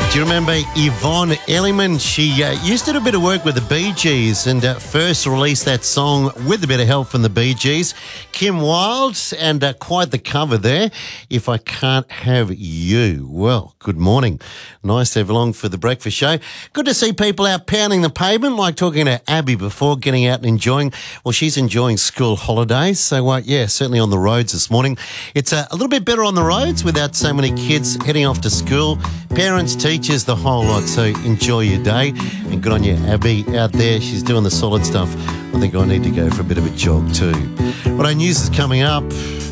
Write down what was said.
Do you remember Yvonne Elliman? She used to do a bit of work with the Bee Gees and first released that song with a bit of help from the Bee Gees. Kim Wilde, and quite the cover there, If I Can't Have You. Well, good morning. Nice to have you along for the breakfast show. Good to see people out pounding the pavement, like talking to Abby before, getting out and enjoying. Well, she's enjoying school holidays. So, yeah, certainly on the roads this morning. It's a little bit better on the roads without so many kids heading off to school. Parents, teachers, the whole lot. So enjoy your day. And good on you, Abby, out there. She's doing the solid stuff. I think I need to go for a bit of a jog too. What our news is coming up.